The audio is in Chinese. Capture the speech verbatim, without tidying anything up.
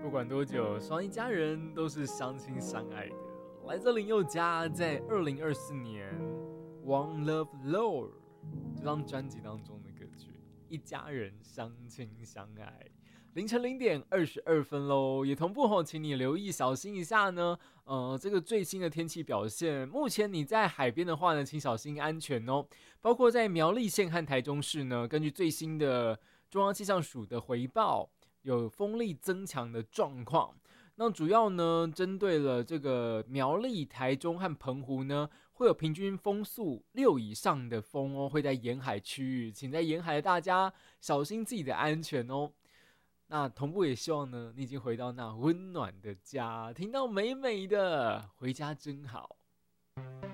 不管多久，双一家人都是相亲相爱的。来自林宥嘉在二零二四年《One Love Lore》这张专辑当中的歌曲，一家人相亲相爱。凌晨零点二十二分喽，也同步吼，请你留意小心一下呢。呃，这个最新的天气表现，目前你在海边的话呢，请小心安全哦。包括在苗栗县和台中市呢，根据最新的中央气象署的回报，有风力增强的状况。那主要呢，针对了这个苗栗、台中和澎湖呢，会有平均风速六以上的风哦，会在沿海区域，请在沿海的大家小心自己的安全哦。那同步也希望呢，你已经回到那温暖的家，听到美美的回家真好。